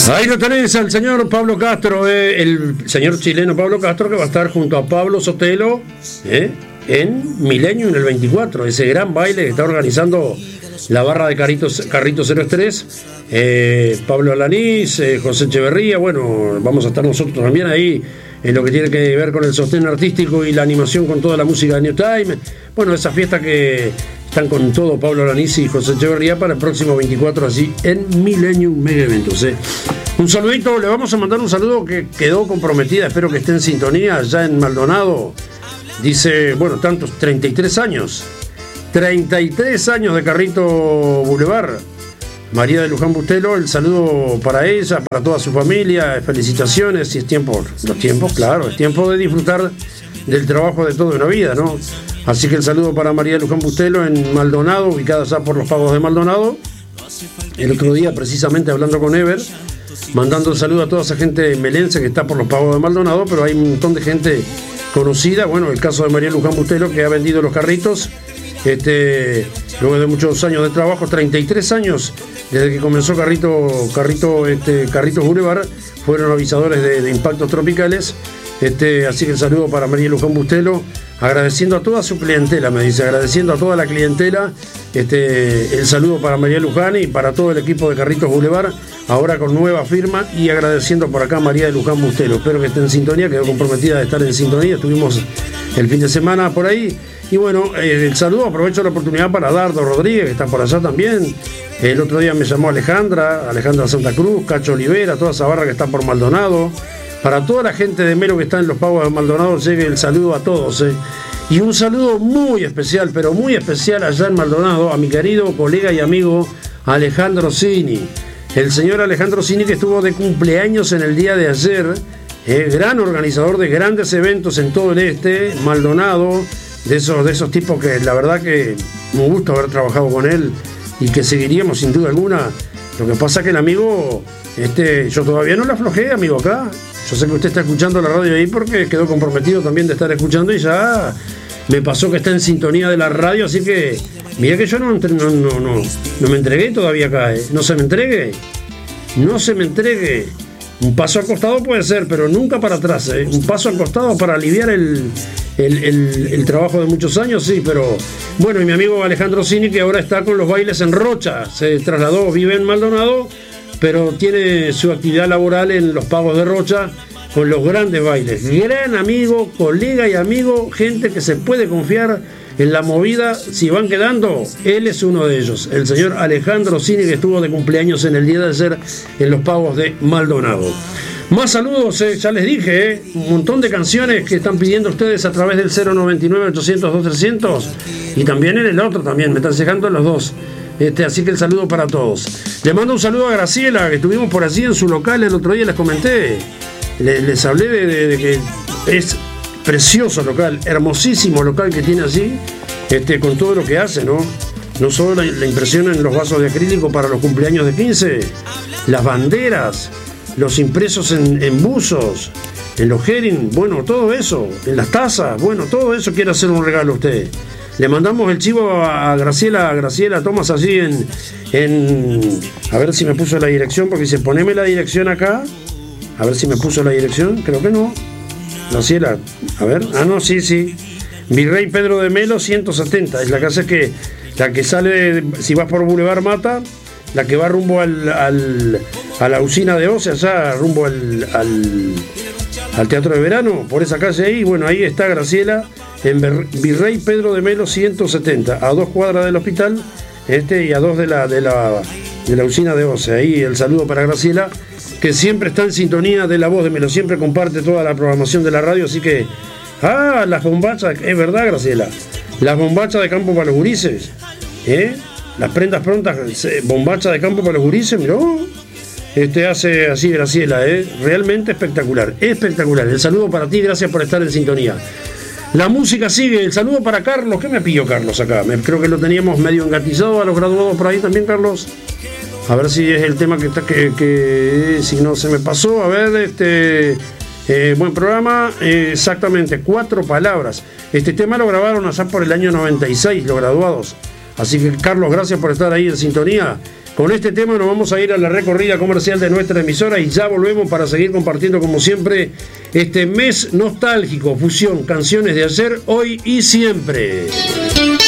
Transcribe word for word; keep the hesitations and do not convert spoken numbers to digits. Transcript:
Ahí lo tenés al señor Pablo Castro, eh, el señor chileno Pablo Castro, que va a estar junto a Pablo Sotelo eh, en Milenio en el veinticuatro, ese gran baile que está organizando la barra de Carritos, Carritos cero tres, eh, Pablo Alanís, eh, José Echeverría. Bueno, vamos a estar nosotros también ahí en lo que tiene que ver con el sostén artístico y la animación con toda la música de New Time. Bueno, esa fiesta que están con todo Pablo Alanís y José Echeverría para el próximo veinticuatro, así en Millennium Mega Eventos. ¿eh? Un saludito, le vamos a mandar un saludo que quedó comprometida, espero que esté en sintonía, ya en Maldonado. Dice, bueno, tantos, treinta y tres años. treinta y tres años de Carrito Boulevard. María de Luján Bustelo, el saludo para ella, para toda su familia, felicitaciones, y es tiempo, los tiempos, claro, es tiempo de disfrutar del trabajo de toda una vida, ¿no? Así que el saludo para María de Luján Bustelo en Maldonado, ubicada ya por los pagos de Maldonado. El otro día, precisamente hablando con Ever, mandando un saludo a toda esa gente melense que está por los pagos de Maldonado, pero hay un montón de gente conocida, bueno, el caso de María de Luján Bustelo, que ha vendido los carritos, este, luego de muchos años de trabajo, treinta y tres años desde que comenzó Carrito, Carrito, este, Carritos Boulevard, fueron avisadores de, de impactos tropicales. Este, así que el saludo para María Luján Bustelo, agradeciendo a toda su clientela, me dice, agradeciendo a toda la clientela, este, el saludo para María Luján y para todo el equipo de Carritos Boulevard, ahora con nueva firma, y agradeciendo por acá a María de Luján Bustelo. Espero que esté en sintonía, quedó comprometida de estar en sintonía, estuvimos el fin de semana por ahí. Y bueno, eh, el saludo, aprovecho la oportunidad para Dardo Rodríguez, que está por allá también. El otro día me llamó Alejandra, Alejandra Santa Cruz, Cacho Olivera, toda esa barra que está por Maldonado. Para toda la gente de Melo que está en los pagos de Maldonado, llegue el saludo a todos. Eh. Y un saludo muy especial, pero muy especial allá en Maldonado, a mi querido colega y amigo Alejandro Cini. El señor Alejandro Cini, que estuvo de cumpleaños en el día de ayer, eh, gran organizador de grandes eventos en todo el este, Maldonado, de esos, de esos tipos que la verdad que un gusto haber trabajado con él y que seguiríamos sin duda alguna. Lo que pasa que el amigo, este, yo todavía no le aflojé, amigo, acá. Yo sé que usted está escuchando la radio ahí porque quedó comprometido también de estar escuchando y ya me pasó que está en sintonía de la radio, así que mira que yo no, no, no, no, no me entregué todavía acá, ¿eh? No se me entregue, no se me entregue. Un paso al costado puede ser, pero nunca para atrás, ¿eh? Un paso al costado para aliviar el, el, el, el trabajo de muchos años, sí, pero bueno, y mi amigo Alejandro Cini, que ahora está con los bailes en Rocha, se trasladó, vive en Maldonado, pero tiene su actividad laboral en los pagos de Rocha con los grandes bailes. Gran amigo, colega y amigo, gente que se puede confiar en la movida. Si van quedando, él es uno de ellos, el señor Alejandro Cini, que estuvo de cumpleaños en el día de ayer en los pagos de Maldonado. Más saludos, eh, ya les dije, eh, un montón de canciones que están pidiendo ustedes a través del cero noventa y nueve, ochocientos, dos trescientos, y también en el otro también, me están llegando en los dos. Este, así que el saludo para todos. Le mando un saludo a Graciela, que estuvimos por allí en su local el otro día, les comenté, les, les hablé de, de, de que es precioso local, hermosísimo local que tiene allí, este, con todo lo que hace, ¿no? No solo la, la impresión en los vasos de acrílico para los cumpleaños de quince, las banderas, los impresos en, en buzos, en los herring, bueno, todo eso, en las tazas, bueno, todo eso quiere hacer un regalo a usted. Le mandamos el chivo a Graciela, a Graciela Tomás allí en, en... A ver si me puso la dirección, porque dice, poneme la dirección acá. A ver si me puso la dirección, creo que no. Graciela, a ver, ah no, sí, sí. Virrey Pedro de Melo ciento setenta, es la casa que, la que sale, si vas por Boulevard Mata, la que va rumbo al, al, a la usina de Oce, allá rumbo al, al, al Teatro de Verano, por esa calle ahí, bueno, ahí está Graciela, en Virrey Pedro de Melo ciento setenta, a dos cuadras del hospital, este, y a dos de la, de la, de la usina de Oce. Ahí el saludo para Graciela, que siempre está en sintonía de La Voz de Melo, siempre comparte toda la programación de la radio, así que, ah, las bombachas, es verdad, Graciela, las bombachas de campo para los gurises, ¿eh? Las prendas prontas, bombacha de campo para los gurises, miró, este hace así Graciela, ¿eh? Realmente espectacular, espectacular. El saludo para ti, gracias por estar en sintonía. La música sigue, el saludo para Carlos. ¿Qué me pidió Carlos acá? Me, creo que lo teníamos medio engatizado a los graduados por ahí también, Carlos. A ver si es el tema que está, que, que si no se me pasó. A ver, este eh, buen programa, eh, exactamente, cuatro palabras. Este tema lo grabaron allá por el año noventa y seis, los graduados. Así que, Carlos, gracias por estar ahí en sintonía Con este tema nos vamos a ir a la recorrida comercial de nuestra emisora y ya volvemos para seguir compartiendo como siempre este mes nostálgico, fusión, canciones de ayer, hoy y siempre.